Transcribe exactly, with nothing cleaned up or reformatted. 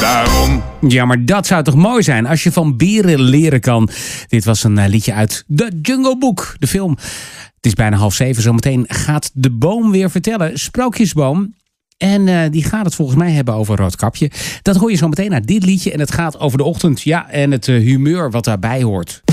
daarom. Ja, maar dat zou toch mooi zijn als je van beren leren kan. Dit was een uh, liedje uit The Jungle Book, de film. Het is bijna half zeven. Zometeen gaat de boom weer vertellen. Sprookjesboom. En uh, die gaat het volgens mij hebben over Roodkapje. Dat hoor je zo meteen naar dit liedje. En het gaat over de ochtend. Ja, en het uh, humeur wat daarbij hoort.